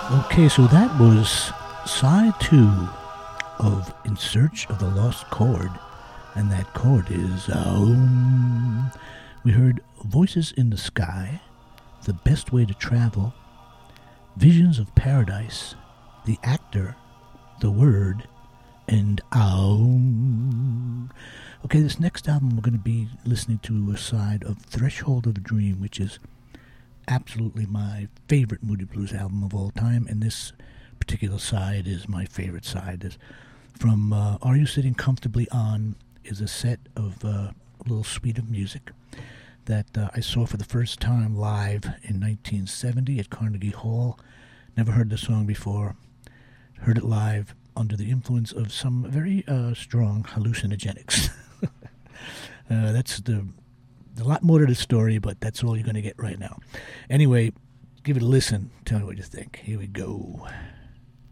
Okay, so that was side 2 of In Search of the Lost Chord, and that chord is We heard Voices in the Sky, The Best Way to Travel, Visions of Paradise, The Actor, The Word, and Okay, this next album we're going to be listening to a side of Threshold of a Dream, which is absolutely my favorite Moody Blues album of all time, and this particular side is my favorite side. From Are You Sitting Comfortably On is a set of a little suite of music that I saw for the first time live in 1970 at Carnegie Hall. Never heard the song before. Heard it live under the influence of some very strong hallucinogenics. That's a lot more to the story, but that's all you're going to get right now. Anyway, give it a listen. Tell me what you think. Here we go.